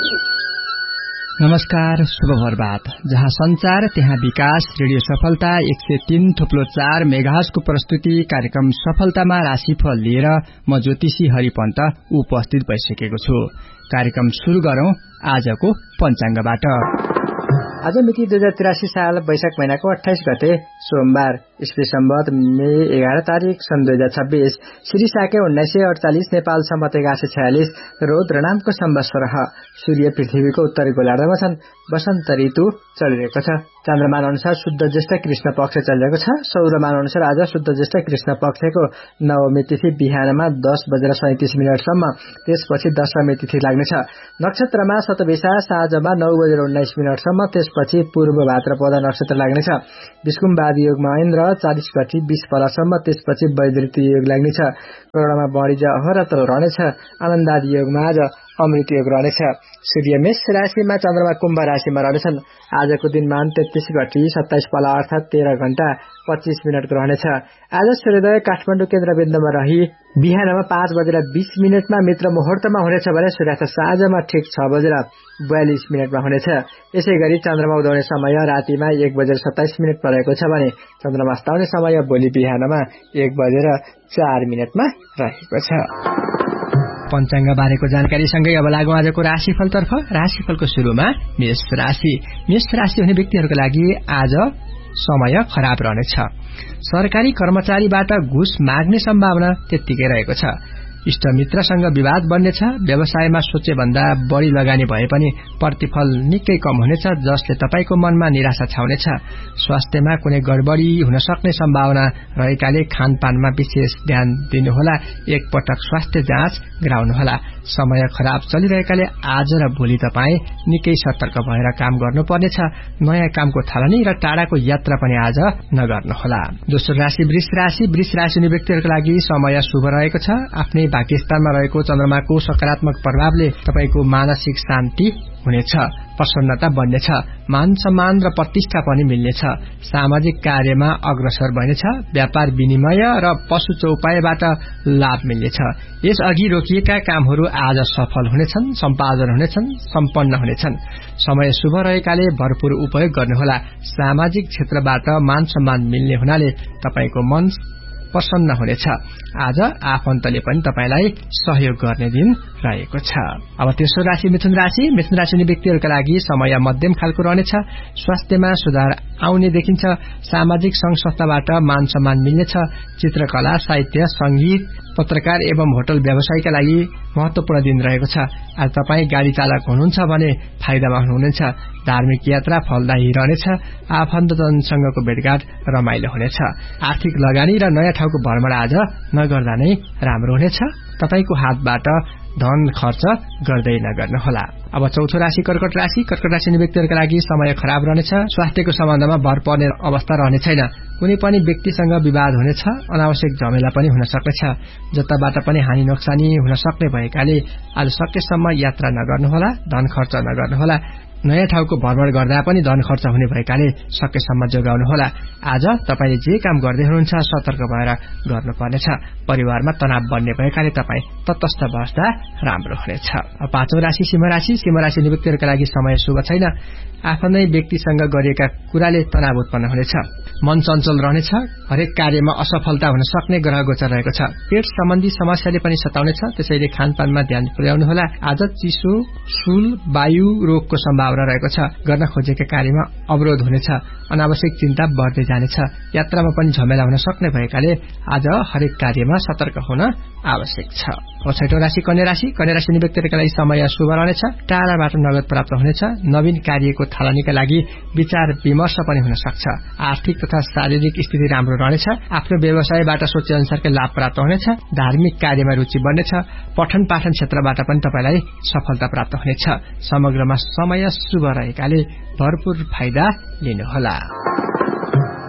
नमस्कार, शुभ प्रभात। जहाँ संचार त्यहाँ विकास। रेडियो सफलता 103.4 मेगाहर्जको प्रस्तुति कार्यक्रम सफलतामा राशिफल लिएर म ज्योतिषी हरिपन्त उपस्थित भइसकेको छु। कार्यक्रम शुरू गरौं आजको पञ्चाङ्गबाट। आज मिति 2083 साल वैशाख महिनाको 28 गते सोमबार, ईस्वी सम्वत मे 11 तारिक सन् 2026, श्री साके 1948, नेपाल सम्वत 1146, रौद्र नामको संवत्सर। सूर्य पृथ्वीको उत्तरी गोलार्धमा छन्। वसन्त ऋतु चलिरहेको छ। चन्द्रमान अनुसार शुद्ध ज्येष्ठ कृष्ण पक्ष चलिरहेको छ। सौरमान अनुसार आज शुद्ध ज्येष्ठ कृष्ण पक्षको नवमी तिथि बिहानमा 10:37 त्यसपछि दशमी तिथि लाग्नेछ। नक्षत्रमा शतभिषा साँझमा 9:19 त्यसपछि पूर्व भाद्रपद नक्षत्र लाग्नेछ। विष्कुम्बादी योगमा ऐन्द्र 40:20 त्यसपछि वैदृति योग लाग्नेछ। करोडमा बढी अहोरात्र रहनेछ। आनन्दादी योगमा आज अमृत योग रहनेछ। सूर्य मेष राशिमा, चन्द्रमा कुम्भ राशिमा रहनेछन्। आजको दिनमा 33:27 अर्थात 13:25 रहनेछ। आज सूर्योदय काठमाडौँ केन्द्रबिन्दुमा रही बिहानमा 5:20 मित्र मुहुर्तमा हुनेछ भने सूर्यास्त साँझमा ठिक 6:42 हुनेछ। यसै गरी चन्द्रमा उदाउने समय रातिमा 1:27 रहेको छ भने चन्द्रमा अस्ताउने समय भोलि बिहानमा 1:04 रहेको छ। पञ्चाङ्ग बारेको जानकारीसँगै अब लागौं आजको राशिफलतर्फ। राशिफलको सुरुमा मेष राशि। मेष राशि हुने व्यक्तिहरूको लागि आज समय खराब रहनेछ। सरकारी कर्मचारीबाट घुस माग्ने सम्भावना त्यत्तिकै रहेको छ। इष्टमित्रसँग विवाद बन्नेछ। व्यवसायमा सोचे भन्दा बढी लगानी भए पनि प्रतिफल निकै कम हुनेछ, जसले तपाईको मनमा निराशा छाउनेछ। स्वास्थ्यमा कुनै गडबडी हुन सक्ने सम्भावना रहेकाले खानपानमा विशेष ध्यान दिनुहोला। एकपटक स्वास्थ्य जाँच गराउनुहोला। समय खराब चलिरहेकाले आज र भोलि तपाई निकै सतर्क भएर काम गर्नुपर्नेछ। नयाँ कामको थालनी र टाढाको यात्रा पनि आज नगर्नुहोला। दोस्रो राशि वृष राशि। वृष राशि हुने व्यक्तिहरूको लागि समय शुभ रहेको छ। आफ्नै भाग्यस्थानमा रहेको चन्द्रमाको सकारात्मक प्रभावले तपाईको मानसिक शान्ति हुनेछ। प्रसन्नता बन्नेछ। मान सम्मान र प्रतिष्ठा पनि मिल्नेछ। सामाजिक कार्यमा अग्रसर बन्नेछ। व्यापार विनिमय र पशु चौपायबाट लाभ मिल्नेछ। यसअघि रोकिएका कामहरू आज सफल हुनेछन्, सम्पादन हुनेछन्, सम्पन्न हुनेछन्। समय शुभ रहेकाले भरपूर उपयोग गर्नुहोला। सामाजिक क्षेत्रबाट मान सम्मान मिल्ने हुनाले तपाईको मन प्रसन्न हुनेछ। आज आफन्तले पनि तपाईलाई सहयोग गर्ने दिन रहेको छ। अब तेस्रो राशि मिथुन राशि। मिथुन राशि हुने व्यक्तिहरूका लागि समय मध्यम खालको रहनेछ। स्वास्थ्यमा सुधार आउने देखिन्छ। सामाजिक संघ संस्थाबाट मान सम्मान मिल्नेछ। चित्रकला, साहित्य, संगीत, पत्रकार एवं होटल व्यवसायका लागि महत्वपूर्ण दिन रहेको छ। आज तपाई गाडी चालक हुनुहुन्छ भने फाइदामा हुनुहुन्छ। धार्मिक यात्रा फलदायी रहनेछ। आफन्तजनसँगको भेटघाट रमाइलो हुनेछ। आर्थिक लगानी र नयाँ ठाउँको भ्रमण आज नगर्दा नै राम्रो हुनेछ। तपाईको हातबाट धन खर्च गर्दै नगर्नुहोला। अब चौथो राशि कर्कट राशि। कर्कट राशि हुने व्यक्तिहरूका लागि समय खराब रहनेछ। स्वास्थ्यको सम्बन्धमा भर पर्ने अवस्था रहने छैन। कुनै पनि व्यक्तिसँग विवाद हुनेछ। अनावश्यक झमेला पनि हुन सक्नेछ। जताबाट पनि हानि नोक्सानी हुन सक्ने भएकाले आज सकेसम्म यात्रा नगर्नुहोला। धन खर्च नगर्नुहोला। नयाँ ठाउँको भ्रमण गर्दा पनि धन खर्च हुने भएकाले सकेसम्म जोगाउनुहोला। आज तपाईले जे काम गर्दै हुनुहुन्छ सतर्क भएर गर्नुपर्नेछ। परिवारमा तनाव बन्ने भएकाले तपाई तटस्थ बस्दा राम्रो हुनेछ। पाँचौं राशि सिंह राशि। सिंह राशि हुने व्यक्तिहरूका लागि समय शुभ छैन। आफ्नै व्यक्तिसँग गरिएका कुराले तनाव उत्पन्न हुनेछ। मन चञ्चल रहनेछ। हरेक कार्यमा असफलता हुन सक्ने ग्रह गोचर रहेको छ। पेट सम्बन्धी समस्याले पनि सताउनेछ, त्यसैले खानपानमा ध्यान पुर्याउनुहोला। आज चिसो, शूल, वायु रोगको सम्भावना रहेको छ। गर्न खोजेका कार्यमा अवरोध हुनेछ। अनावश्यक चिन्ता बढ्दै जानेछ। यात्रामा पनि झमेला हुन सक्ने भएकाले आज हरेक कार्यमा सतर्क हुन आवश्यक छ। छैटौं राशि कन्या राशि। कन्या राशि हुने व्यक्तिहरूका लागि समय शुभ रहनेछ। टाढाबाट नगद प्राप्त हुनेछ। नवीन कार्यको थालनीका लागि विचार विमर्श पनि हुन सक्छ। आर्थिक तथा शारीरिक स्थिति राम्रो रहनेछ। आफ्नो व्यवसायबाट सोचे अनुसारकै लाभ प्राप्त हुनेछ। धार्मिक कार्यमा रुचि बढ्नेछ। पठन पाठन क्षेत्रबाट पनि तपाईलाई सफलता प्राप्त हुनेछ। समग्रमा समय शुभ रहेकाले भरपूर फाइदा लिनुहोला।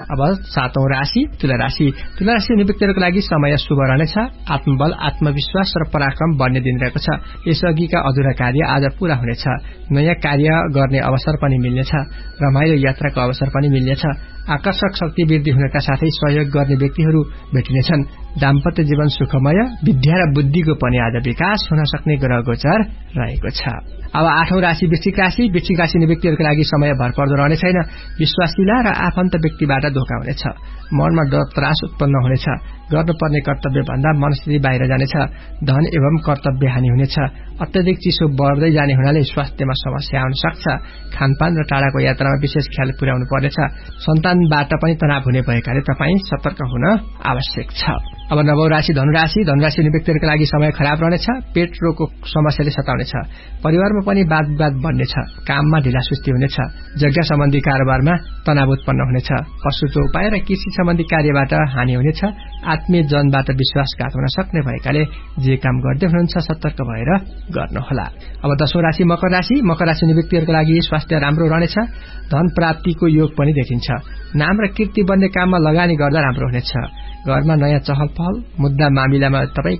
अब 7औं राशि तुला राशि। तुला राशि हुने व्यक्तिहरूको लागि समय शुभ रहनेछ। आत्मबल, आत्मविश्वास र पराक्रम बढ्ने दिन रहेको छ। यसअघिका अधुरा कार्य आज पूरा हुनेछ। नयाँ कार्य गर्ने अवसर पनि मिल्नेछ। रमाइलो यात्राको अवसर पनि मिल्नेछ। आकर्षक शक्ति वृद्धि हुनका साथै सहयोग गर्ने व्यक्तिहरू भेटिनेछन्। दाम्पत्य जीवन सुखमय। विद्या र बुद्धिको पनि आज विकास हुन सक्ने ग्रह गोचर रहेको छ। अब 8औं राशि वृश्चिक राशि। वृश्चिक राशि हुने व्यक्तिहरूको लागि समय भरपर्दो रहने छैन। विश्वासिला र आफन्त व्यक्तिबाट धोका हुनेछ। मनमा डर त्रास उत्पन्न हुनेछ। गर्नुपर्ने कर्तव्य भन्दा मनस्थिति बाहिर जानेछ। धन एवं कर्तव्य हानि हुनेछ। अत्यधिक चिसो बढ्दै जाने हुनाले स्वास्थ्यमा समस्या आउन सक्छ। खानपान र टाढाको यात्रामा विशेष ख्याल पुर्याउनु पर्नेछ। सन्तानबाट पनि तनाव हुने भएकाले तपाईँ सतर्क हुन आवश्यक छ। अब 9औं राशि धनुराशि। धनुराशि हुने व्यक्तिहरूको लागि समय खराब रहनेछ। पेट रोगको समस्याले सताउनेछ। परिवारमा पनि वाद विवाद बढ्नेछ। काममा ढिलासुस्ती हुनेछ। जग्गा सम्बन्धी कारोबारमा तनाव उत्पन्न हुनेछ। पशुको उपाय र कृषि सम्बन्धी कार्यबाट हानि हुनेछ। आत्मीय जनबाट विश्वासघात हुन सक्ने भएकाले जे काम गर्दै हुनुहुन्छ सतर्क भएर गर्नुहोला। अब 10औं राशि मकर राशि। मकर राशि हुने व्यक्तिहरूको लागि स्वास्थ्य राम्रो रहनेछ। धन प्राप्तिको योग पनि देखिन्छ। नाम र कीर्ति बन्ने काममा लगानी गर्दा राम्रो हुनेछ। घरमा नयाँ चहल पहल, मुद्दा मामिलामा तपाईँ